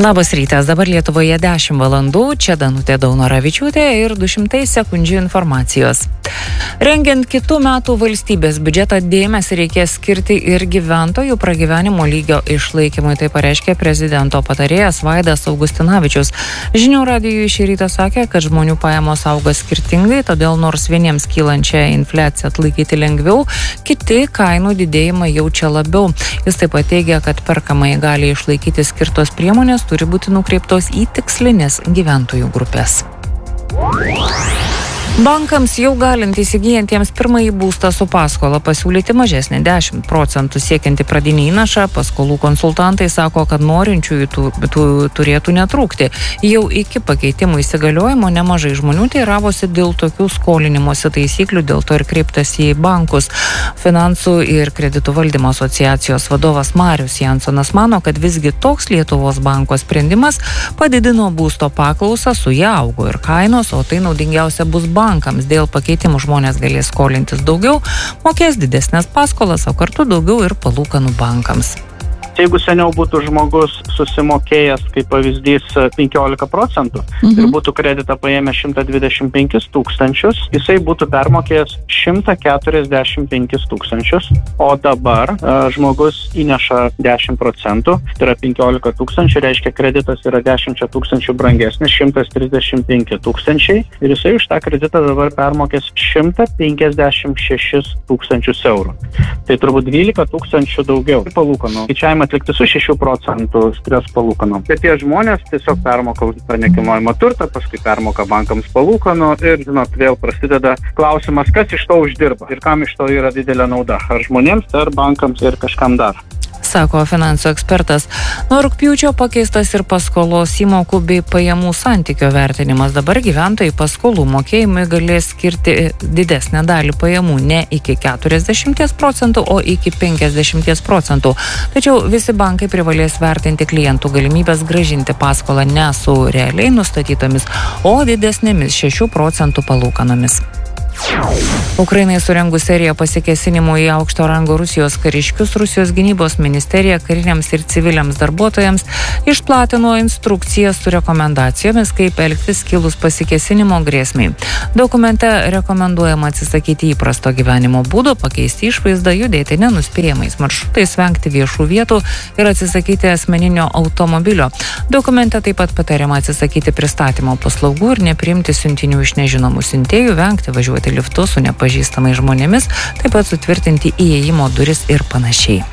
Labas rytas, dabar Lietuvoje 10 valandų, čia Danutė Daunoravičiūtė ir 200 sekundžių informacijos. Rengiant kitų metų valstybės biudžetą dėmesį reikės skirti ir gyventojų pragyvenimo lygio išlaikymui, tai pareiškė prezidento patarėjas Vaidas Augustinavičius. Žinių radijui šį rytą sakė, kad žmonių pajamos auga skirtingai, todėl nors vieniems kylančią infliaciją atlaikyti lengviau, kiti kainų didėjimą jaučia labiau. Jis taip pat teigia, kad perkamai gali išlaikyti skirtos priemonės turi būti nukreiptos į tikslinės gyventojų grupės. Bankams jau galint įsigijantiems pirmąjį būstą su paskola pasiūlyti mažesnį 10% siekiantį pradinį įnašą, paskolų konsultantai sako, kad norinčiųjų turėtų netrūkti. Jau iki pakeitimų įsigaliojimo nemažai žmonių teiravosi dėl tokių skolinimosi taisyklių, dėl to ir kreiptasi į bankus. Finansų ir kreditų valdymo asociacijos vadovas Marius Jansonas mano, kad visgi toks Lietuvos banko sprendimas padidino būsto paklausą, su ja augo ir kainos, o tai naudingiausia bus bankams. Dėl pakeitimų žmonės galės skolintis daugiau, mokės didesnės paskolas, o kartu daugiau ir palūkanų bankams. Jeigu seniau būtų žmogus susimokėjęs, kaip pavyzdys, 15% ir būtų kreditą paėmę 125 tūkstančius, jisai būtų permokėjęs 145 tūkstančius, o dabar žmogus įneša 10%, tai yra 15 tūkstančių, reiškia kreditas yra 10 tūkstančių brangesnis, 135 tūkstančiai, ir jisai už tą kreditą dabar permokės 156 tūkstančius eurų. Tai turbūt 12 tūkstančių daugiau palūkanų. Atlikti su 6% stres palūkanų. Bet tie žmonės tiesiog permoka tą nekilnojamą turtą, paskui permoka bankams palūkanų ir, vėl prasideda klausimas, kas iš to uždirba ir kam iš to yra didelė nauda. Ar žmonėms, ar bankams ir kažkam dar. Sako finansų ekspertas. Nuo rugpjūčio pakeistas ir paskolos įmokų bei pajamų santykio vertinimas. Dabar gyventojai paskolų mokėjimui galės skirti didesnę dalį pajamų, ne iki 40%, o iki 50%. Tačiau visi bankai privalės vertinti klientų galimybės grąžinti paskolą ne su realiai nustatytomis, o didesnėmis 6% palūkanomis. Ukrainai surengus seriją pasikėsinimų į aukšto rango Rusijos kariškius, Rusijos gynybos ministerija kariniams ir civiliams darbuotojams išplatino instrukcijas su rekomendacijomis, kaip elgtis kilus pasikėsinimo grėsmei. Dokumente rekomenduojama atsisakyti įprasto gyvenimo būdo, pakeisti išvaizdą, judėti nenuspėjamais maršrutais, vengti viešų vietų ir atsisakyti asmeninio automobilio. Dokumente taip pat patariama atsisakyti pristatymo paslaugų ir nepriimti siuntinių iš nežinomų siuntėjų, vengti važiuoti liftu su nepažįstamais žmonėmis, taip pat sutvirtinti įėjimo duris ir panašiai.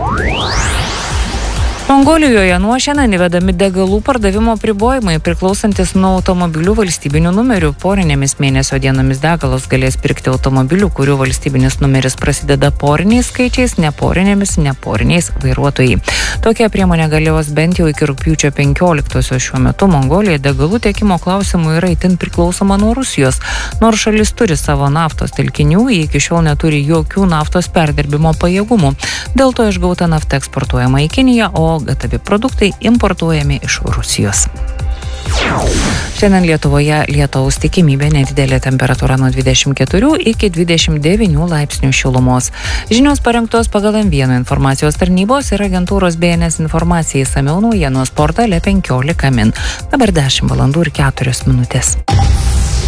Mongolijoje nuo šiandien įvedami degalų pardavimo apribojimai priklausantis nuo automobilių valstybinių numerių. Porinėmis mėnesio dienomis degalus galės pirkti automobilių, kurių valstybinis numeris prasideda poriniais skaičiais, neporiniais vairuotojai. Tokia priemonė galios bent jau iki rugpjūčio 15-osios. Šiuo metu Mongolija degalų tiekimo klausimų yra itin priklausoma nuo Rusijos. Nors šalis turi savo naftos telkinių, jie iki šiol neturi jokių naftos perdirbimo pajėgumų. Dėl to išgauta nafta eksportuojama į Kiniją, o gatavi produktai importuojami iš Rusijos. Šiandien Lietuvoje lietaus tikimybė, nedidelė temperatūra nuo 24 iki 29 laipsnių šilumos. Žinios parengtos pagal M1 informacijos tarnybos ir agentūros BNS informacijai, išsamiau naujienos portale 15 min. Dabar 10 valandų ir 4 minutės.